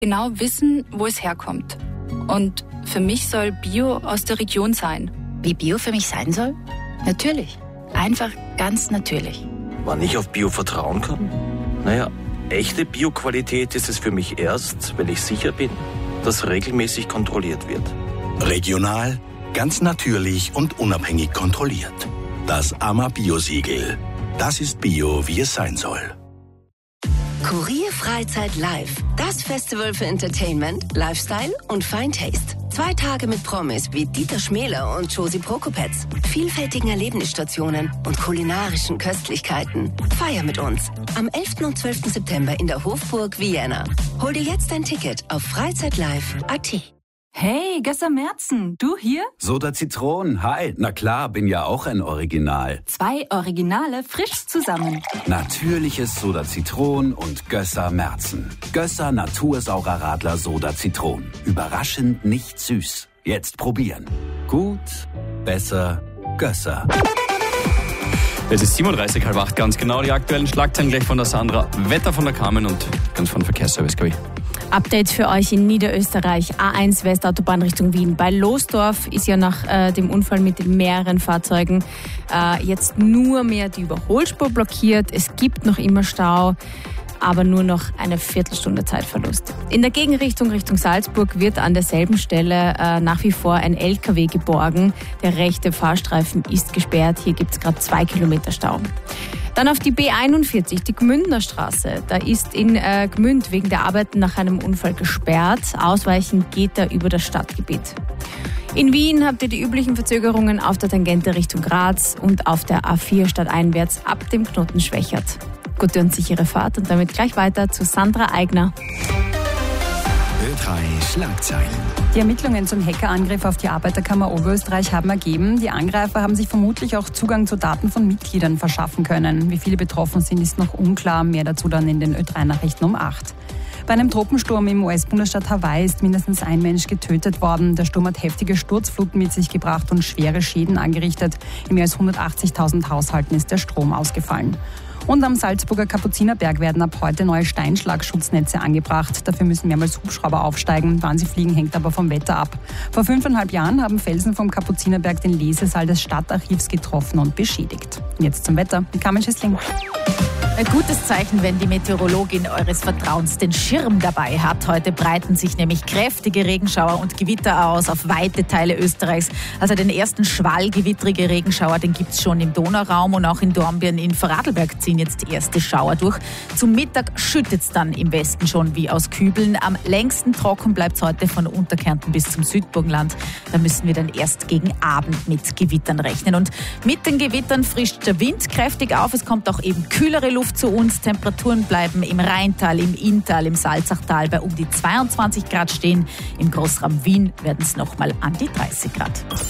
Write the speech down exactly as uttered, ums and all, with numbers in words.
genau wissen, wo es herkommt. Und für mich soll Bio aus der Region sein. Wie Bio für mich sein soll? Natürlich. Einfach ganz natürlich. Wann ich auf Bio vertrauen kann? Naja, echte Bio-Qualität ist es für mich erst, wenn ich sicher bin, dass regelmäßig kontrolliert wird. Regional, ganz natürlich und unabhängig kontrolliert. Das A M A Bio-Siegel. Das ist Bio, wie es sein soll. Kurier Freizeit Live. Das Festival für Entertainment, Lifestyle und Fine Taste. Zwei Tage mit Promis wie Dieter Schmäler und Josie Prokopetz. Vielfältigen Erlebnisstationen und kulinarischen Köstlichkeiten. Feier mit uns. Am elften und zwölften September in der Hofburg Vienna. Hol dir jetzt ein Ticket auf freizeitlive punkt a t. Hey, Gösser Merzen, du hier? Soda Zitron, hi. Na klar, bin ja auch ein Original. Zwei Originale frisch zusammen. Natürliches Soda Zitron und Gösser Merzen. Gösser Natursaurer Radler Soda Zitron. Überraschend nicht süß. Jetzt probieren. Gut, besser, Gösser. Es ist siebenunddreißig, halb acht, ganz genau. Die aktuellen Schlagzeilen gleich von der Sandra, Wetter von der Carmen und ganz von Verkehrsservice, glaube ich. Update für euch in Niederösterreich. A eins Westautobahn Richtung Wien. Bei Losdorf ist ja nach äh, dem Unfall mit mehreren Fahrzeugen äh, jetzt nur mehr die Überholspur blockiert. Es gibt noch immer Stau, aber nur noch eine Viertelstunde Zeitverlust. In der Gegenrichtung Richtung Salzburg wird an derselben Stelle äh, nach wie vor ein L K W geborgen. Der rechte Fahrstreifen ist gesperrt. Hier gibt es gerade zwei Kilometer Stau. Dann auf die B einundvierzig, die Gmündner Straße. Da ist in äh, Gmünd wegen der Arbeiten nach einem Unfall gesperrt. Ausweichen geht da über das Stadtgebiet. In Wien habt ihr die üblichen Verzögerungen auf der Tangente Richtung Graz und auf der A vier stadteinwärts ab dem Knoten Schwächert. Gute und sichere Fahrt und damit gleich weiter zu Sandra Eigner. Ö drei Schlagzeilen. Die Ermittlungen zum Hackerangriff auf die Arbeiterkammer Oberösterreich haben ergeben, die Angreifer haben sich vermutlich auch Zugang zu Daten von Mitgliedern verschaffen können. Wie viele betroffen sind, ist noch unklar. Mehr dazu dann in den Ö drei Nachrichten um acht. Bei einem Tropensturm im U S-Bundesstaat Hawaii ist mindestens ein Mensch getötet worden. Der Sturm hat heftige Sturzfluten mit sich gebracht und schwere Schäden angerichtet. In mehr als hundertachtzigtausend Haushalten ist der Strom ausgefallen. Und am Salzburger Kapuzinerberg werden ab heute neue Steinschlagschutznetze angebracht. Dafür müssen mehrmals Hubschrauber aufsteigen. Wann sie fliegen, hängt aber vom Wetter ab. Vor fünfeinhalb Jahren haben Felsen vom Kapuzinerberg den Lesesaal des Stadtarchivs getroffen und beschädigt. Jetzt zum Wetter mit Carmen Schissling. Ein gutes Zeichen, wenn die Meteorologin eures Vertrauens den Schirm dabei hat. Heute breiten sich nämlich kräftige Regenschauer und Gewitter aus auf weite Teile Österreichs. Also den ersten Schwall gewittrige Regenschauer, den gibt es schon im Donauraum und auch in Dornbirn in Vorarlberg ziehen jetzt erste Schauer durch. Zum Mittag schüttet es dann im Westen schon wie aus Kübeln. Am längsten trocken bleibt es heute von Unterkärnten bis zum Südburgenland. Da müssen wir dann erst gegen Abend mit Gewittern rechnen. Und mit den Gewittern frischt der Wind kräftig auf. Es kommt auch eben kühlere Luft zu uns. Temperaturen bleiben im Rheintal, im Inntal, im Salzachtal bei um die zweiundzwanzig Grad stehen. Im Großraum Wien werden es nochmal an die dreißig Grad.